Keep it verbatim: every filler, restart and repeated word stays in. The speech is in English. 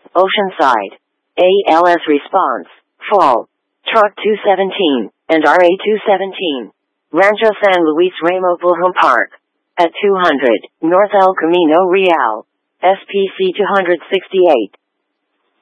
Oceanside. A L S response, fall. Truck two seventeen, and R A two seventeen. Rancho San Luis Ramo Pulham Park. At two hundred, North El Camino Real. S P C two sixty-eight.